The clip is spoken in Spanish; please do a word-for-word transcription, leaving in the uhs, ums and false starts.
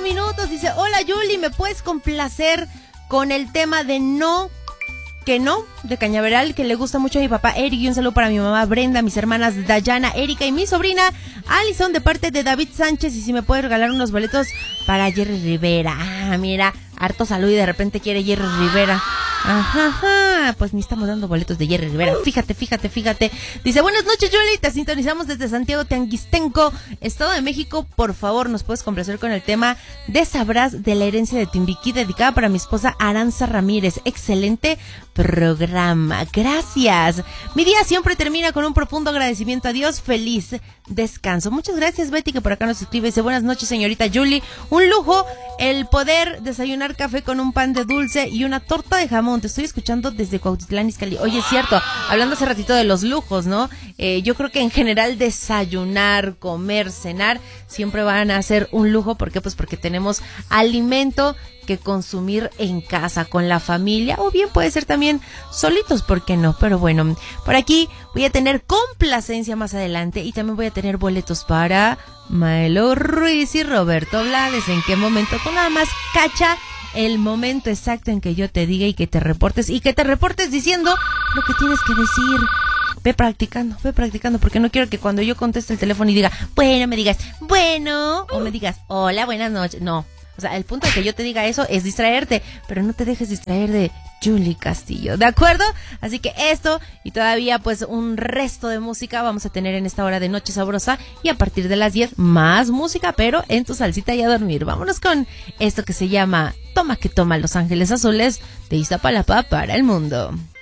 minutos. Dice, hola Yuli, ¿me puedes complacer con el tema de No que No, de Cañaveral, que le gusta mucho a mi papá Eric? Y un saludo para mi mamá Brenda, mis hermanas Dayana, Erika y mi sobrina Alison, de parte de David Sánchez. Y si me puede regalar unos boletos para Jerry Rivera. Ah, mira, harto salud y de repente quiere Jerry Rivera. Ajá, ajá, pues ni estamos dando boletos de Jerry Rivera. Fíjate, fíjate, fíjate. Dice, buenas noches, Yuli, te sintonizamos desde Santiago Teanguistenco, Estado de México. Por favor, nos puedes complacer con el tema de Sabrás, de La herencia de Timbiquí, dedicada para mi esposa Aranza Ramírez. Excelente programa, gracias. Mi día siempre termina con un profundo agradecimiento a Dios. Feliz descanso. Muchas gracias, Betty, que por acá nos escribe. Dice, buenas noches, señorita Yuli. Un lujo el poder desayunar café con un pan de dulce y una torta de jamón. Te estoy escuchando desde Cuautitlán, Izcalli. Oye, es cierto, hablando hace ratito de los lujos, ¿no? Eh, yo creo que en general desayunar, comer, cenar, siempre van a ser un lujo. ¿Por qué? Pues porque tenemos alimento que consumir en casa, con la familia, o bien puede ser también solitos, ¿por qué no? Pero bueno, por aquí voy a tener complacencia más adelante y también voy a tener boletos para Maelo Ruiz y Roberto Blades. ¿En qué momento? Tú nada más cacha el momento exacto en que yo te diga y que te reportes, y que te reportes diciendo lo que tienes que decir. Ve practicando, ve practicando, porque no quiero que cuando yo conteste el teléfono y diga, bueno, me digas, bueno, o me digas, hola, buenas noches. No, o sea, el punto de que yo te diga eso es distraerte, pero no te dejes distraer de Yuli Castillo, ¿de acuerdo? Así que esto y todavía pues un resto de música vamos a tener en esta hora de Noche Sabrosa, y a partir de las diez más música, pero en tu salsita y a dormir. Vámonos con esto que se llama Toma que Toma, Los Ángeles Azules, de Iztapalapa para el mundo.